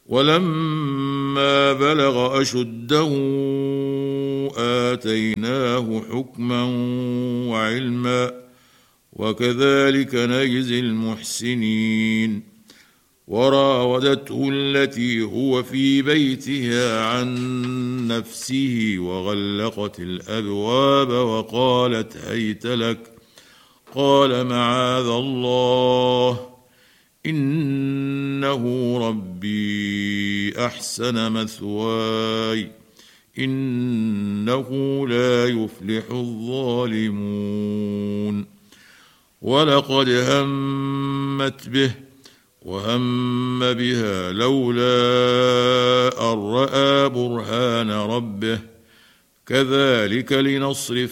ولما بلغ أشده آتيناه حكما وعلما وكذلك نجزي المحسنين وراودته التي هو في بيتها عن نفسه وغلقت الأبواب وقالت هيت لك قال معاذ الله إنه ربي أحسن مثواي إنه لا يفلح الظالمون ولقد همت به وهم بها لولا أن رأى برهان ربه كذلك لنصرف